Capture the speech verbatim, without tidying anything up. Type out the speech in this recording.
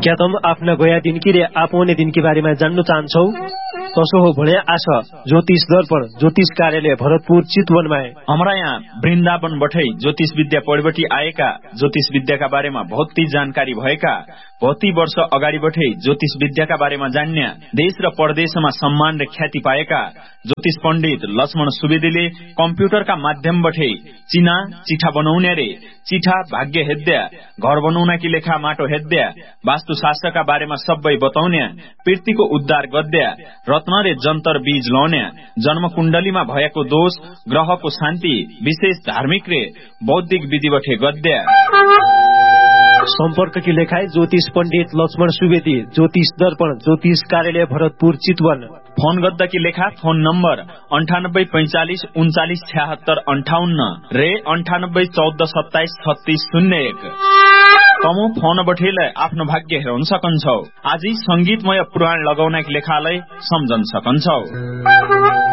क्या तुम आफ्ना गया दिन की रे आप आउने दिन के बारेमा जान्न चाहन्छौ? तसो हो भने आश ज्योतिष दर्पण ज्योतिष कार्यालय भरतपुर चितवनमा हमारा यहाँ वृन्दावन बठै ज्योतिष विद्या पढ्बटी आएका ज्योतिष विद्याका बारेमा भौतिक जानकारी भएका भौती वर्ष अगाडि बठै ज्योतिष विद्याका बारेमा जान्ने देश र परदेशमा सम्मान र ख्याति पाएका ज्योतिष पण्डित लक्ष्मण सुवेदीले कम्प्युटरका माध्यमबाटै चिना चिठा बनाउने रे चिठा भाग्य हेद्या घर बनाउनकी लेखा माटो हेद्या वास्तुशास्त्रका बारेमा सबै बताउने पृथ्वीको उद्धार गद्या रत्न रे जन्तर बीज लाउने जन्म कुण्डलीमा भएको दोष ग्रहको शान्ति विशेष धार्मिक रे बौद्धिक विधिवठे गद्या संपर्क की लेखाई ज्योतिष पंडित लक्ष्मण सुवेदी ज्योतिष दर्पण ज्योतिष कार्यालय भरतपुर चितवन फोन गद्दा की लेखा फोन नम्बर अंठानब्बे पैंचालीस उन्चालीस छहत्तर अंठाउन्न रे अंठानब्बे चौध सत्ताइस छत्तीस शून्य एक तमु फोन बठेलाई आफ्नो भाग्य हेराउन सकन्छौ। आज संगीतमय पुराण लगाउनका लेखालाई सम्झन सकन्छौ।